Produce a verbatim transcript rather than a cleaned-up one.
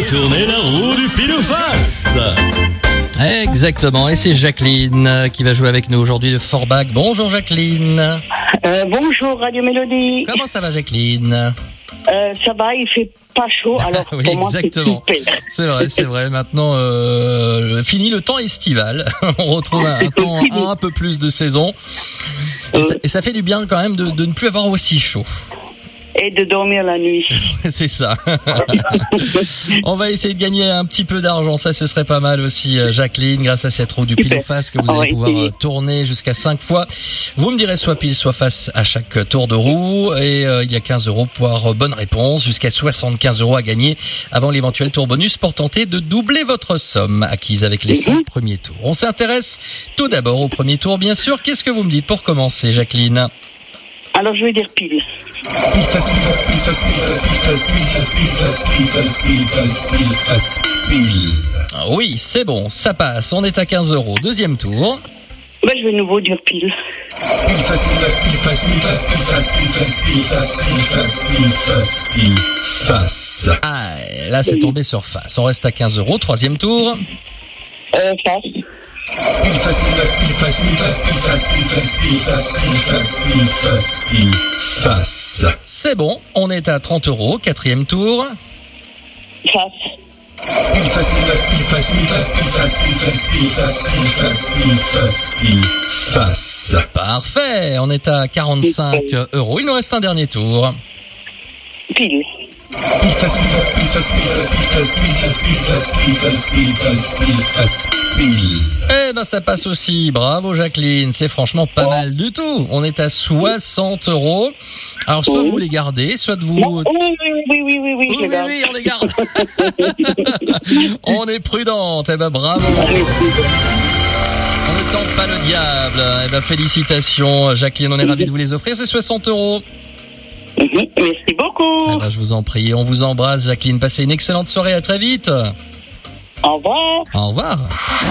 tourner la roue du pile ou face. Exactement, et c'est Jacqueline qui va jouer avec nous aujourd'hui de Forbach. Bonjour Jacqueline. Euh, bonjour Radio Mélodie. Comment ça va Jacqueline? euh, Ça va, il fait pas chaud, alors oui, pour moi exactement. c'est super. C'est vrai, c'est vrai. Maintenant, euh, fini le temps estival. On retrouve un, un temps un, un peu plus de saison. Et, euh. ça, et ça fait du bien quand même de, de ne plus avoir aussi chaud. Et de dormir la nuit. C'est ça. On va essayer de gagner un petit peu d'argent. Ça, ce serait pas mal aussi, Jacqueline, grâce à cette roue du pile ou face que vous allez pouvoir essayer. Tourner jusqu'à cinq fois. Vous me direz soit pile, soit face à chaque tour de roue. Et euh, il y a quinze euros pour bonne réponse, jusqu'à soixante-quinze euros à gagner avant l'éventuel tour bonus pour tenter de doubler votre somme acquise avec les cinq premiers tours. On s'intéresse tout d'abord au premier tour, bien sûr. Qu'est-ce que vous me dites pour commencer, Jacqueline? Alors, je vais dire pile. Pile face, pile face, pile face, pile face, pile face, pile face, pile face, pile face, pile face, pile face, pile. Oui, c'est bon, ça passe. On est à quinze euros. Deuxième tour. Ben, je vais de nouveau dire pile. Pile face, pile face, pile face, pile face, pile face, pile face, pile face, pile face, pile face, pile face. Ah, là, c'est tombé sur face. On reste à quinze euros. Troisième tour. Euh, face. Pile face, pile face, pile face, pile face, pile face, pile face, pile face, pile face, pile face, pile face. C'est bon, on est à trente euros. Quatrième tour. Face. Pile face, pile face, pile face, pile face, pile face, pile face, pile face, pile face, pile face, pile face. Parfait, on est à quarante-cinq euros. Il nous reste un dernier tour. Pile. Pile face, pile face, pile face, pile face, pile face, pile face, pile face, pile face, pile face, pile face, pile. Eh ben ça passe aussi, bravo Jacqueline, c'est franchement pas oh. mal du tout. On est à soixante euros. Alors soit oui. vous les gardez, soit vous... Non, oui, oui, oui, oui, oui, oui, oui, oui, oui, on les garde. On est prudente, eh ben bravo. On ne tente pas le diable. Eh ben félicitations Jacqueline, on est ravis de vous les offrir, c'est soixante euros. Merci beaucoup. Eh ben, je vous en prie, on vous embrasse Jacqueline, passez une excellente soirée, à très vite. Au revoir. Au revoir.